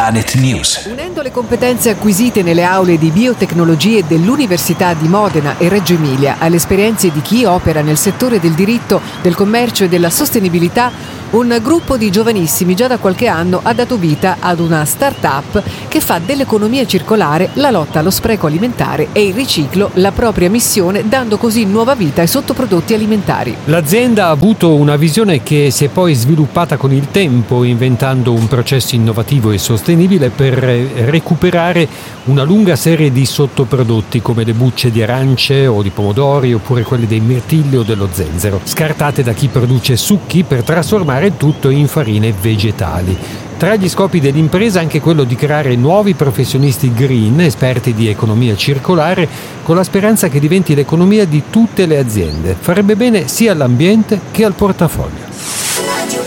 Planet News. Unendo le competenze acquisite nelle aule di biotecnologie dell'Università di Modena e Reggio Emilia alle esperienze di chi opera nel settore del diritto, del commercio e della sostenibilità, un gruppo di giovanissimi già da qualche anno ha dato vita ad una start-up che fa dell'economia circolare, la lotta allo spreco alimentare e il riciclo la propria missione, dando così nuova vita ai sottoprodotti alimentari. L'azienda ha avuto una visione che si è poi sviluppata con il tempo, inventando un processo innovativo e sostenibile per recuperare una lunga serie di sottoprodotti come le bucce di arance o di pomodori oppure quelle dei mirtilli o dello zenzero, scartate da chi produce succhi per trasformare tutto in farine vegetali. Tra gli scopi dell'impresa anche quello di creare nuovi professionisti green, esperti di economia circolare, con la speranza che diventi l'economia di tutte le aziende. Farebbe bene sia all'ambiente che al portafoglio.